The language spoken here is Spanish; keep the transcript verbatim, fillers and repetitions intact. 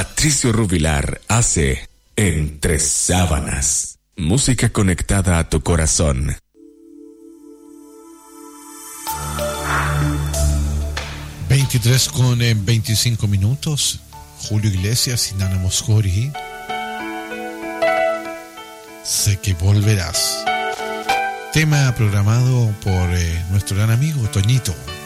Patricio Rubilar hace Entre Sábanas. Música conectada a tu corazón. veintitrés con veinticinco minutos. Julio Iglesias y Nana Moscori. Sé que volverás. Tema programado por eh, nuestro gran amigo Toñito.